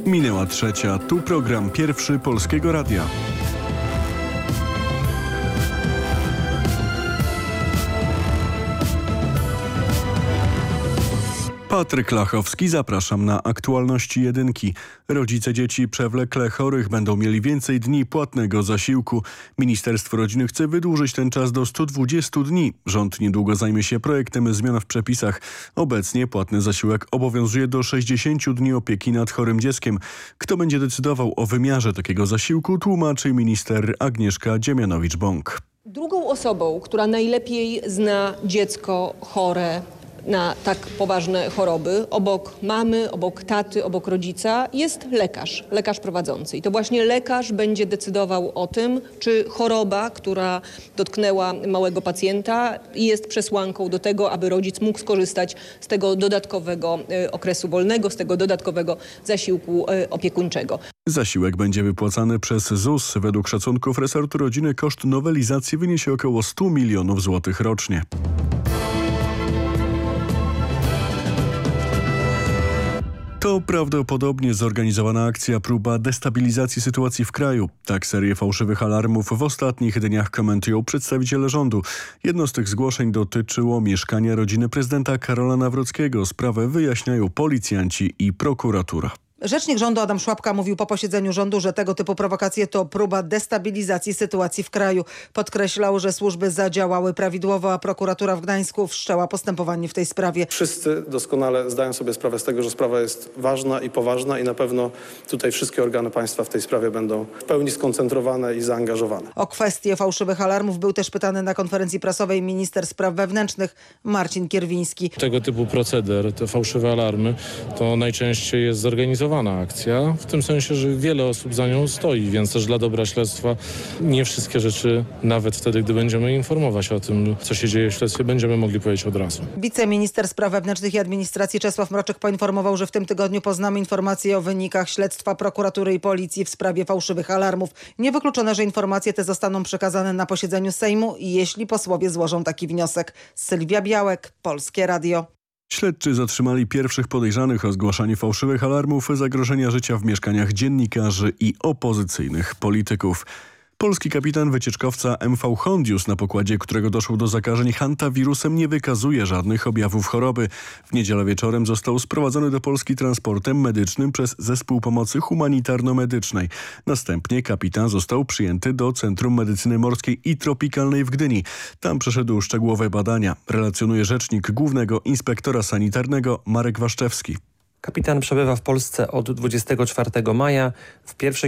Minęła 3. Tu program Pierwszy Polskiego Radia. Patryk Lachowski, zapraszam na aktualności jedynki. Rodzice dzieci przewlekle chorych będą mieli więcej dni płatnego zasiłku. Ministerstwo Rodziny chce wydłużyć ten czas do 120 dni. Rząd niedługo zajmie się projektem zmian w przepisach. Obecnie płatny zasiłek obowiązuje do 60 dni opieki nad chorym dzieckiem. Kto będzie decydował o wymiarze takiego zasiłku, tłumaczy minister Agnieszka Dziemianowicz-Bąk. Drugą osobą, która najlepiej zna dziecko chore na tak poważne choroby, obok mamy, obok taty, obok rodzica, jest lekarz prowadzący. I to właśnie lekarz będzie decydował o tym, czy choroba, która dotknęła małego pacjenta, jest przesłanką do tego, aby rodzic mógł skorzystać z tego dodatkowego okresu wolnego, z tego dodatkowego zasiłku opiekuńczego. Zasiłek będzie wypłacany przez ZUS. Według szacunków resortu rodziny koszt nowelizacji wyniesie około 100 milionów złotych rocznie. To prawdopodobnie zorganizowana akcja, próba destabilizacji sytuacji w kraju. Tak serię fałszywych alarmów w ostatnich dniach komentują przedstawiciele rządu. Jedno z tych zgłoszeń dotyczyło mieszkania rodziny prezydenta Karola Nawrockiego. Sprawę wyjaśniają policjanci i prokuratura. Rzecznik rządu Adam Szłapka mówił po posiedzeniu rządu, że tego typu prowokacje to próba destabilizacji sytuacji w kraju. Podkreślał, że służby zadziałały prawidłowo, a prokuratura w Gdańsku wszczęła postępowanie w tej sprawie. Wszyscy doskonale zdają sobie sprawę z tego, że sprawa jest ważna i poważna i na pewno tutaj wszystkie organy państwa w tej sprawie będą w pełni skoncentrowane i zaangażowane. O kwestię fałszywych alarmów był też pytany na konferencji prasowej minister spraw wewnętrznych Marcin Kierwiński. Tego typu proceder, te fałszywe alarmy, to najczęściej jest zorganizowana akcja, w tym sensie, że wiele osób za nią stoi, więc też dla dobra śledztwa nie wszystkie rzeczy, nawet wtedy, gdy będziemy informować o tym, co się dzieje w śledztwie, będziemy mogli powiedzieć od razu. Wiceminister spraw wewnętrznych i administracji Czesław Mroczek poinformował, że w tym tygodniu poznamy informacje o wynikach śledztwa prokuratury i policji w sprawie fałszywych alarmów. Niewykluczone, że informacje te zostaną przekazane na posiedzeniu Sejmu, jeśli posłowie złożą taki wniosek. Sylwia Białek, Polskie Radio. Śledczy zatrzymali pierwszych podejrzanych o zgłaszanie fałszywych alarmów, zagrożenia życia w mieszkaniach dziennikarzy i opozycyjnych polityków. Polski kapitan wycieczkowca MV Hondius, na pokładzie którego doszło do zakażeń hantawirusem, nie wykazuje żadnych objawów choroby. W niedzielę wieczorem został sprowadzony do Polski transportem medycznym przez Zespół Pomocy Humanitarno-Medycznej. Następnie kapitan został przyjęty do Centrum Medycyny Morskiej i Tropikalnej w Gdyni. Tam przeszedł szczegółowe badania, relacjonuje rzecznik Głównego Inspektora Sanitarnego Marek Waszczewski. Kapitan przebywa w Polsce od 24 maja. W pierwszej